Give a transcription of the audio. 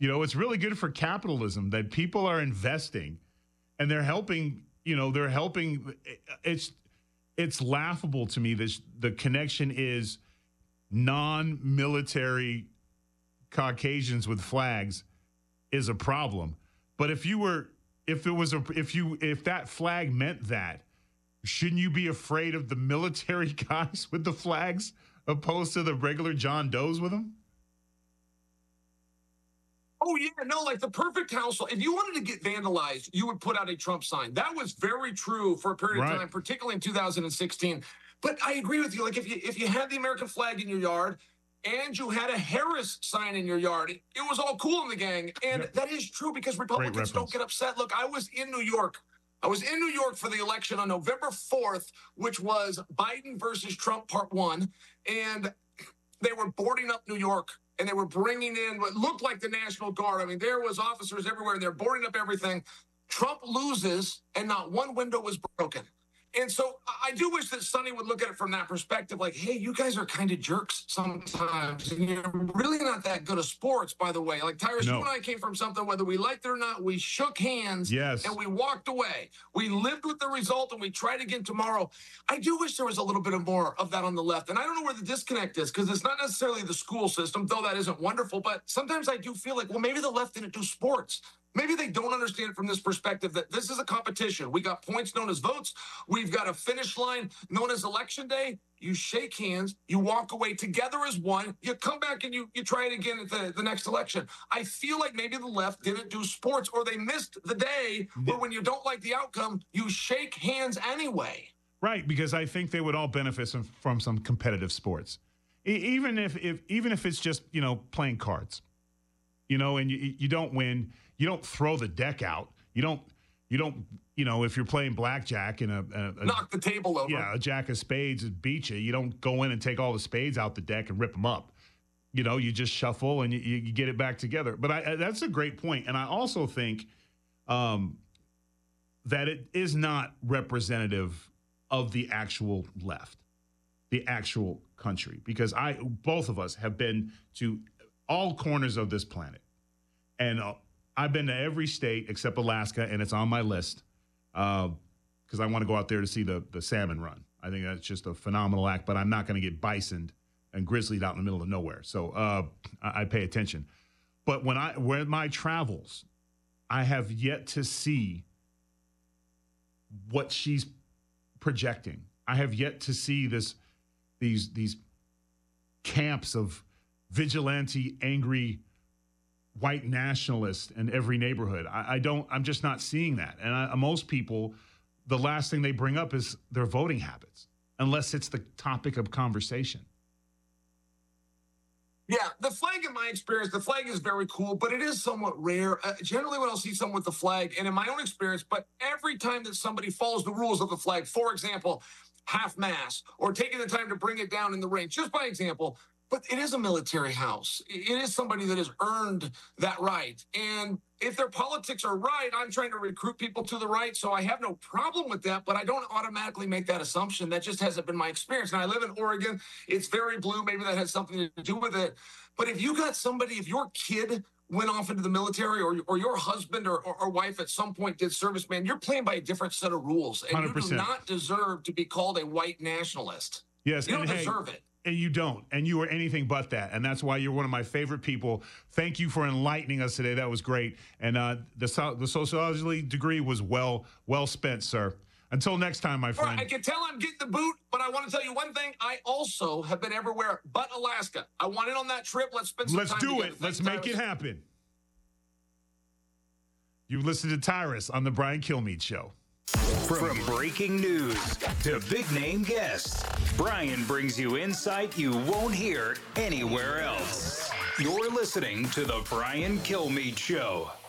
It's really good for capitalism that people are investing and they're helping, it's laughable to me that the connection is non-military Caucasians with flags is a problem. But if that flag meant that, shouldn't you be afraid of the military guys with the flags opposed to the regular John Does with them? Oh, yeah, no, like the perfect household. If you wanted to get vandalized, you would put out a Trump sign. That was very true for a period of time, particularly in 2016. But I agree with you. Like if you had the American flag in your yard and you had a Harris sign in your yard, it was all cool in the gang. And that is true because Republicans don't get upset. Look, I was in New York. For the election on November 4th, which was Biden versus Trump part 1. And they were boarding up New York. And they were bringing in what looked like the National Guard. I mean, there was officers everywhere. They're boarding up everything. Trump loses, and not one window was broken. And so I do wish that Sonny would look at it from that perspective, like, hey, you guys are kind of jerks sometimes, and you're really not that good at sports, by the way. Like, Tyrus, you and I came from something, whether we liked it or not, we shook hands, and we walked away. We lived with the result, and we tried again tomorrow. I do wish there was a little bit more of that on the left, and I don't know where the disconnect is, because it's not necessarily the school system, though that isn't wonderful, but sometimes I do feel like, well, maybe the left didn't do sports. Maybe they don't understand from this perspective that this is a competition. We got points known as votes. We've got a finish line known as election day. You shake hands. You walk away together as one. You come back and you try it again at the next election. I feel like maybe the left didn't do sports or they missed the day where when you don't like the outcome, you shake hands anyway. Right, because I think they would all benefit from some competitive sports. Even if it's just, playing cards, and you don't win. You don't throw the deck out. You don't. If you're playing blackjack and a knock the table over. Yeah, a jack of spades beat you. You don't go in and take all the spades out the deck and rip them up. You just shuffle and you get it back together. But that's a great point. And I also think that it is not representative of the actual left, the actual country, because both of us have been to all corners of this planet, and I've been to every state except Alaska, and it's on my list because I want to go out there to see the salmon run. I think that's just a phenomenal act, but I'm not going to get bisoned and grizzlied out in the middle of nowhere. So I pay attention. But when my travels, I have yet to see what she's projecting. I have yet to see these camps of vigilante, angry white nationalists in every neighborhood. I'm just not seeing that. And most people, the last thing they bring up is their voting habits, unless it's the topic of conversation. Yeah, the flag, in my experience, the flag is very cool, but it is somewhat rare. Generally, when I'll see someone with the flag, and in my own experience, but every time that somebody follows the rules of the flag, for example, half-mast, or taking the time to bring it down in the ring, just by example, but it is a military house. It is somebody that has earned that right. And if their politics are right, I'm trying to recruit people to the right, so I have no problem with that, but I don't automatically make that assumption. That just hasn't been my experience. Now, I live in Oregon. It's very blue. Maybe that has something to do with it. But if you got somebody, if your kid went off into the military or your husband or wife at some point did service, man, you're playing by a different set of rules. And 100%. You do not deserve to be called a white nationalist. Yes, you don't deserve it. And you don't. And you are anything but that. And that's why you're one of my favorite people. Thank you for enlightening us today. That was great. And the sociology degree was well spent, sir. Until next time, my friend. All right, I can tell I'm getting the boot, but I want to tell you one thing. I also have been everywhere but Alaska. I want in on that trip. Let's spend some time together. Let's do it. Let's make it happen. You listen to Tyrus on the Brian Kilmeade Show. From breaking news to big-name guests, Brian brings you insight you won't hear anywhere else. You're listening to The Brian Kilmeade Show.